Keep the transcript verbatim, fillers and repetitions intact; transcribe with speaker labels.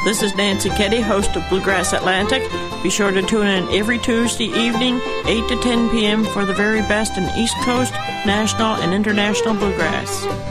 Speaker 1: This is Nancy Keddy, host of Bluegrass Atlantic. Be sure to tune in every Tuesday evening, eight to ten p.m. for the very best in East Coast, national, and international bluegrass.